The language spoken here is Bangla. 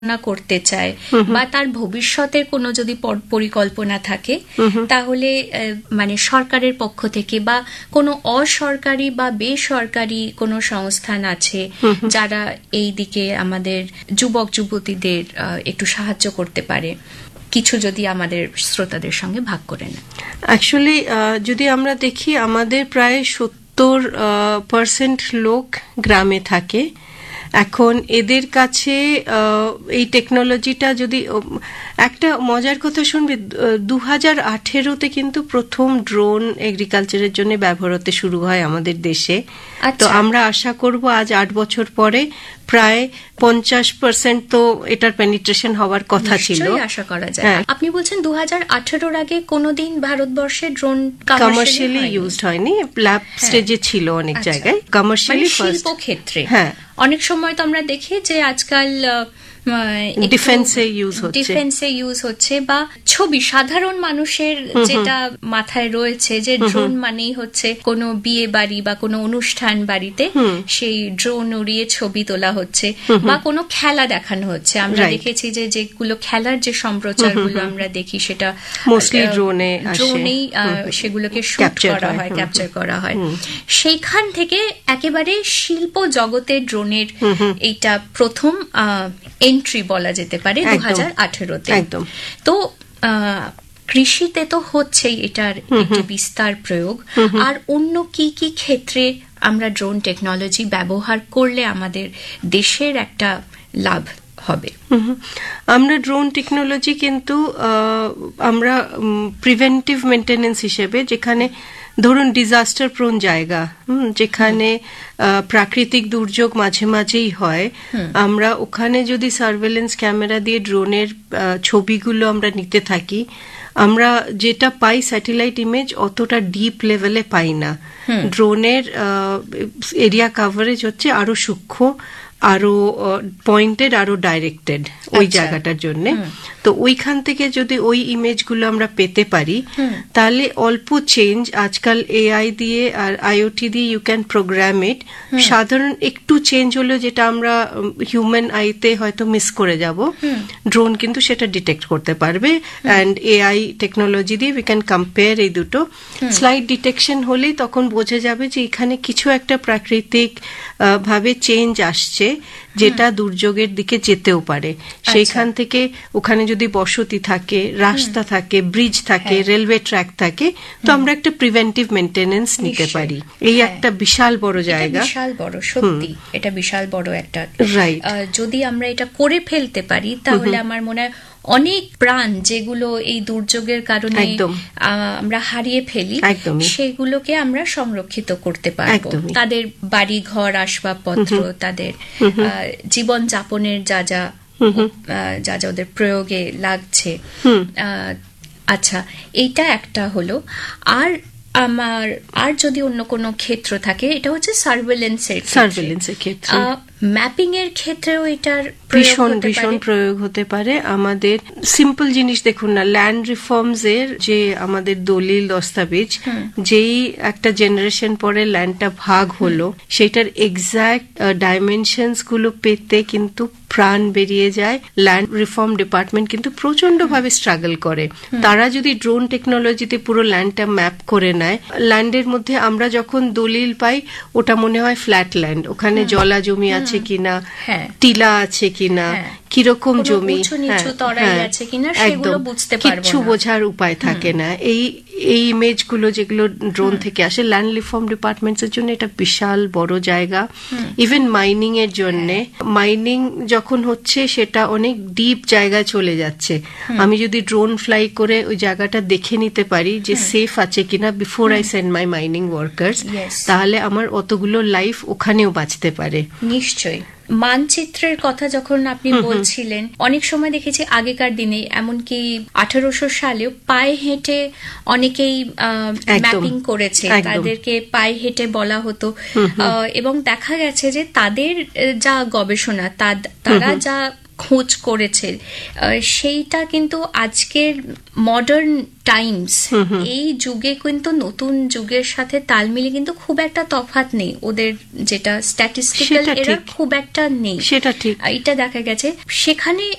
না করতে চায় বা তার ভবিষ্যতের কোনো যদি পরিকল্পনা থাকে, তাহলে মানে সরকারের পক্ষ থেকে বা কোনো অসরকারি বা বেসরকারি কোনো সংস্থান আছে যারা এই দিকে আমাদের যুবক যুবতীদের একটু সাহায্য করতে পারে, কিছু যদি আমাদের শ্রোতাদের সঙ্গে ভাগ করে নেন। অ্যাকচুয়ালি যদি আমরা দেখি, আমাদের প্রায় 70% লোক গ্রামে থাকে। এখন এদের কাছে এই টেকনোলজিটা যদি, একটা মজার কথা শুনবে, 2018-তে কিন্তু প্রথম ড্রোন এগ্রিকালচারের জন্য ব্যবহার হতে শুরু হয় আমাদের দেশে। তো আমরা আশা করব আজ 8 বছর পরে প্রায় 50% তো এটার পেনিট্রেশন হওয়ার কথা ছিল, আশা করা যায়। আপনি বলছেন 2018-র আগে কোনোদিন ভারতবর্ষে ড্রোন কমার্শিয়ালি ইউজড হয়নি, ল্যাব স্টেজে ছিল অনেক জায়গায়, কমার্শিয়ালি শিল্প ক্ষেত্রে। অনেক সময় তো আমরা দেখি যে আজকাল ডিফেন্সে ইউজ হচ্ছে বা ছবি, সাধারণ মানুষের যেটা মাথায় রয়েছে যে ড্রোন মানেই হচ্ছে কোনো বিয়ে বাড়ি বা কোনো অনুষ্ঠান বাড়িতে সেই ড্রোন উড়িয়ে ছবি তোলা হচ্ছে বা কোনো খেলা দেখানো হচ্ছে। আমরা দেখেছি যে যেগুলো খেলার যে সম্প্রচারগুলো আমরা দেখি সেটা মোস্টলি ড্রোনেই সেগুলোকে শুট করা হয়, ক্যাপচার করা হয়। সেইখান থেকে একেবারে শিল্প জগতে ড্রোনের এইটা প্রথম এন্ট্রি বলা যেতে পারে 2018-তে। তো কৃষিতে তো হচ্ছেই এটার একটি বিস্তার প্রয়োগ। আর অন্য কি কি ক্ষেত্রে আমরা ড্রোন টেকনোলজি ব্যবহার করলে আমাদের দেশের একটা লাভ হবে? আমরা ড্রোন টেকনোলজি কিন্তু আমরা প্রিভেন্টিভ মেইনটেনেন্স হিসেবে, যেখানে ধরুন ডিজাস্টার প্রোন জায়গা, যেখানে প্রাকৃতিক দুর্যোগ মাঝে মাঝেই হয়, আমরা ওখানে যদি সার্ভেলেন্স ক্যামেরা দিয়ে ড্রোনের ছবিগুলো আমরা নিতে থাকি, আমরা যেটা পাই স্যাটেলাইট ইমেজ অতটা ডিপ লেভেলে পাই না। ড্রোনের এরিয়া কভারেজ হচ্ছে আরো সূক্ষ্ম, আরো পয়েন্টেড, আরো ডাইরেক্টেড ওই জায়গাটার জন্য। তো ওইখান থেকে যদি ওই ইমেজগুলো আমরা পেতে পারি, তাহলে অল্প চেঞ্জ, আজকাল এআই দিয়ে আর আইওটি দিয়ে ইউ ক্যান প্রোগ্রাম ইট, সাধারণ একটু চেঞ্জ হলেও যেটা আমরা হিউম্যান আইতে হয়তো মিস করে যাব, ড্রোন কিন্তু সেটা ডিটেক্ট করতে পারবে। অ্যান্ড এআই টেকনোলজি দিয়ে উই ক্যান কম্পেয়ার এই দুটো। স্লাইড ডিটেকশন হলেই তখন বোঝা যাবে যে এখানে কিছু একটা প্রাকৃতিক ভাবে চেঞ্জ আসছে, যেটা দুর্যোগের দিকে যেতেও পারে। সেইখান থেকে ওখানে যদি বসতি থাকে, রাস্তা থাকে, ব্রিজ থাকে, রেলওয়ে ট্র্যাক থাকে, তো আমরা একটা প্রিভেন্টিভ মেইনটেনেন্স নিতে পারি। এই একটা বিশাল বড় জায়গা, বিশাল বড়, সত্যি এটা বিশাল বড় একটা। রাইট, যদি আমরা এটা করে ফেলতে পারি তাহলে আমার মনে হয় অনেক প্রাণ যেগুলো এই দুর্যোগের কারণে আমরা হারিয়ে ফেলি, সেগুলোকে আমরা সংরক্ষিত করতে পারবো। তাদের বাড়ি ঘর, আসবাবপত্র, তাদের জীবন যাপনের যা যা ওদের প্রয়োগে লাগছে। আচ্ছা, এইটা একটা হলো। আর যদি অন্য কোনো ক্ষেত্র থাকে, এটা হচ্ছে সার্ভেলেন্সের ক্ষেত্রে, ম্যাপিং এর ক্ষেত্রেও এটার ভীষণ প্রয়োগ হতে পারে। আমাদের সিম্পল জিনিস দেখুন না, ল্যান্ড রিফর্মস এর যে আমাদের দলিল দস্তাবেজ, যেই একটা জেনারেশন পরে ল্যান্ডটা ভাগ হলো, সেটার এক্সাক্ট ডাইমেনশনস গুলো পেতে কিন্তু প্রাণ বেরিয়ে যায়। ল্যান্ড রিফর্ম ডিপার্টমেন্ট কিন্তু প্রচন্ড ভাবে স্ট্রাগল করে। তারা যদি ড্রোন টেকনোলজিতে পুরো ল্যান্ডটা ম্যাপ করে নেয়, ল্যান্ডের মধ্যে আমরা যখন দলিল পাই ওটা মনে হয় ফ্ল্যাট ল্যান্ড, ওখানে জলা জমি আছে কিনা, টিলা আছে কিনা, কিরকম জমি, একদম কিচ্ছু বোঝার উপায় থাকে না। এই ইমেজগুলো যেগুলো ড্রোন থেকে আসে, ল্যান্ড রিফর্ম ডিপার্টমেন্টস জন্য এটা বিশাল বড় জায়গা। ইভেন মাইনিং এর জন্য, মাইনিং যখন হচ্ছে সেটা অনেক ডিপ জায়গায় চলে যাচ্ছে, আমি যদি ড্রোন ফ্লাই করে ওই জায়গাটা দেখে নিতে পারি যে সেফ আছে কিনা before I send my mining workers, তাহলে আমার অতগুলো লাইফ ওখানেও বাঁচতে পারে। নিশ্চয়ই। মানচিত্রের কথা যখন আপনি বলছিলেন, অনেক সময় দেখেছি আগেকার দিনে, এমনকি 1800 সালেও পায়ে হেঁটে অনেকেই ম্যাপিং করেছে, তাদেরকে পায়ে হেঁটে বলা হতো, এবং দেখা গেছে যে তাদের যা গবেষণা, তারা যা খোঁজ করেছে, সেইটা কিন্তু আজকের মডার্ন টাইমস এই যুগে কিন্তু নতুন যুগের সাথে তাল মিলিয়ে কিন্তু খুব একটা তফাৎ নেই, ওদের যেটা স্ট্যাটিস্টিক্যাল এরা খুব একটা নেই, সেটা ঠিক। এটা দেখা গেছে। সেখানে